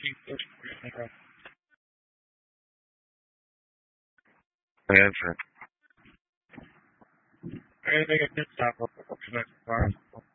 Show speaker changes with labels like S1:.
S1: Answer. Anything a pit stop up to that car.